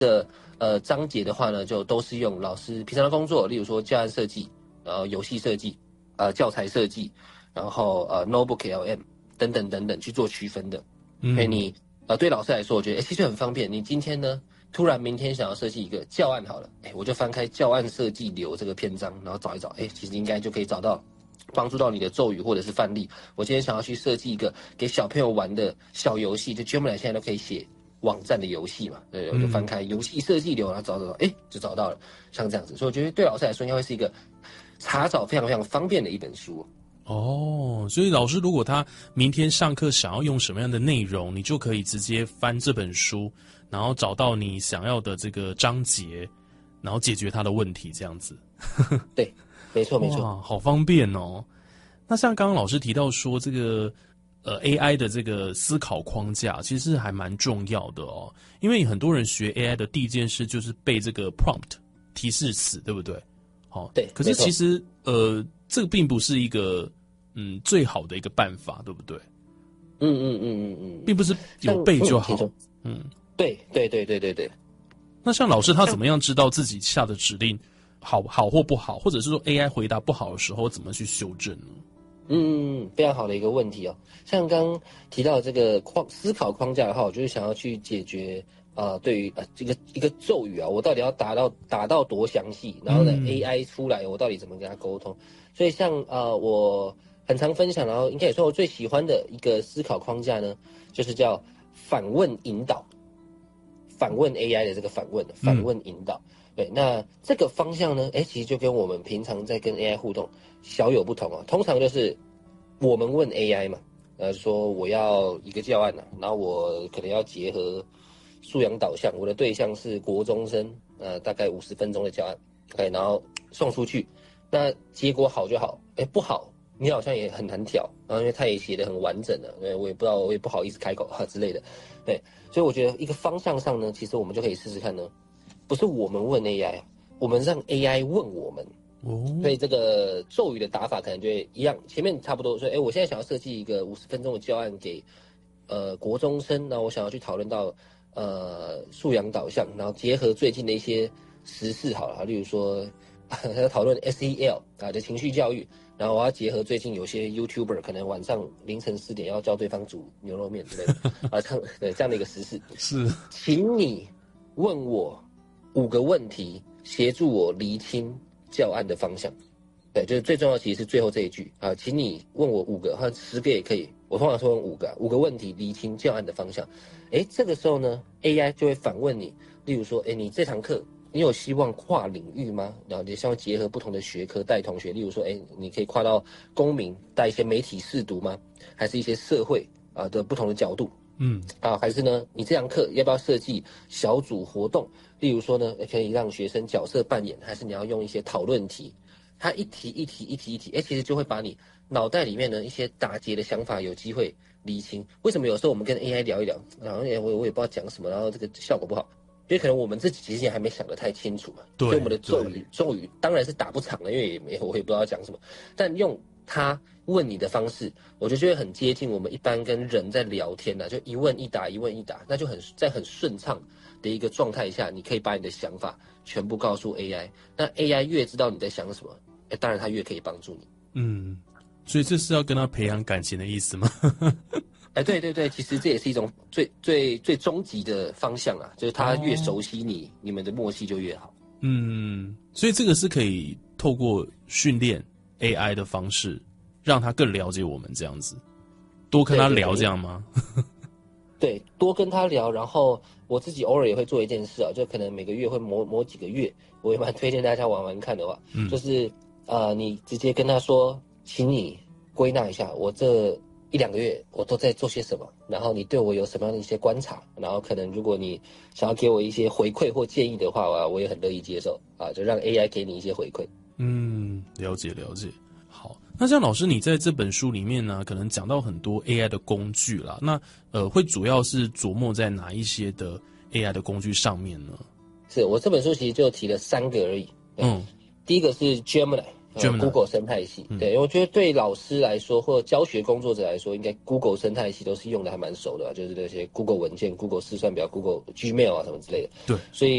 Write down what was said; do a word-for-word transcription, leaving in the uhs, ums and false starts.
的呃章节的话呢，就都是用老师平常的工作，例如说教案设计，然后游戏设计，呃教材设计，然后呃 notebook L M 等等等等去做区分的。 嗯， 所以你呃对老师来说，我觉得哎其实很方便。你今天呢，突然明天想要设计一个教案好了，哎我就翻开教案设计流这个篇章，然后找一找，哎其实应该就可以找到帮助到你的咒语或者是范例。我今天想要去设计一个给小朋友玩的小游戏，就 Gemini 现在都可以写网站的游戏嘛，对，我就翻开游戏设计流，然后找找找，哎，就找到了，像这样子。所以我觉得对老师来说，应该会是一个查找非常非常方便的一本书。 哦，所以老师如果他明天上课想要用什么样的内容，你就可以直接翻这本书，然后找到你想要的这个章节，然后解决他的问题，这样子。 对，没错没错。 哇，好方便哦。那像刚刚老师提到说这个呃 A I 的这个思考框架，其实还蛮重要的哦。因为很多人学 A I 的第一件事就是背这个 prompt 提示词，对不对？好、哦， 对。 可是其实呃，这个并不是一个嗯最好的一个办法，对不对？ 嗯嗯嗯嗯嗯， 并不是有背就好。 嗯，嗯对对对对对对。 那像老师他怎么样知道自己下的指令好好或不好，或者是说 A I 回答不好的时候怎么去修正呢？ 嗯，非常好的一个问题哦。像刚刚提到这个框思考框架的话，我就是想要去解决啊、呃，对于啊这个一个咒语啊，我到底要打到打到多详细，然后呢、嗯、A I 出来，我到底怎么跟他沟通？所以像呃我很常分享，然后应该也说我最喜欢的一个思考框架呢，就是叫反问引导，反问 A I 的这个反问，反问引导。嗯对，那这个方向呢？哎，其实就跟我们平常在跟 A I 互动小有不同哦。通常就是我们问 A I 嘛，呃，说我要一个教案啊，然后我可能要结合素养导向，我的对象是国中生，呃，大概五十分钟的教案 ，OK， 然后送出去，那结果好就好，哎，不好，你好像也很难调，然后因为他也写得很完整的，对，我也不知道，我也不好意思开口啊之类的，对，所以我觉得一个方向上呢，其实我们就可以试试看呢。不是我们问 A I， 我们让 A I 问我们。哦，所以这个咒语的打法可能就会一样，前面差不多说，哎，我现在想要设计一个五十分钟的教案给呃国中生，那我想要去讨论到呃素养导向，然后结合最近的一些时事好了，例如说要讨论 S E L 啊的情绪教育，然后我要结合最近有些 YouTuber 可能晚上凌晨四点要叫对方煮牛肉面之类的啊，这样对这样的一个时事， 是， 请你问我五个问题，协助我厘清教案的方向。对，就是最重要的其实是最后这一句啊，请你问我五个或者十个也可以，我通常说问五个，五个问题厘清教案的方向。哎，这个时候呢 ，A I 就会反问你，例如说，哎，你这堂课你有希望跨领域吗？然后你希望结合不同的学科带同学，例如说，哎，你可以跨到公民带一些媒体识读吗？还是一些社会啊的不同的角度？嗯，啊，还是呢，你这堂课要不要设计小组活动？例如说呢，可以让学生角色扮演，还是你要用一些讨论题？它一题一题一题一题，哎，其实就会把你脑袋里面的一些打结的想法有机会理清。为什么有时候我们跟 A I 聊一聊，然后我我也不知道讲什么，然后这个效果不好，因为可能我们自己其实也还没想得太清楚嘛。对，所以我们的咒语咒语当然是打不长了，因为也没我也不知道讲什么，但用他问你的方式，我觉得就会很接近我们一般跟人在聊天呐、啊，就一问一答，一问一答，那就很在很顺畅的一个状态下，你可以把你的想法全部告诉 A I。那 A I 越知道你在想什么，哎，当然它越可以帮助你。嗯， 所以这是要跟他培养感情的意思吗？ 哎，对对对，其实这也是一种最最最终极的方向啊，就是他越熟悉你，哦、你们的默契就越好。 嗯，所以这个是可以透过训练 A I 的方式，让他更了解我们这样子，多跟他聊这样吗？ 对，多跟他聊，然后我自己偶尔也会做一件事啊，就可能每个月会磨磨几个月，我也蛮推荐大家玩玩看的话，嗯、就是呃，你直接跟他说，请你归纳一下，我这一两个月我都在做些什么，然后你对我有什么样的一些观察，然后可能如果你想要给我一些回馈或建议的话，我我也很乐意接受啊，就让 A I 给你一些回馈。 嗯，了解了解。好，那像老师你在这本书里面呢，可能讲到很多 A I 的工具啦，那呃，会主要是琢磨在哪一些的 A I 的工具上面呢？ 是我这本书其实就提了三个而已。嗯，第一个是 Gemini 呃 Google 生态系，嗯、对，我觉得对老师来说或者教学工作者来说，应该 Google 生态系都是用的还蛮熟的吧，就是那些 Google 文件、Google 试算表、Google Gmail 啊什么之类的。 对， 所以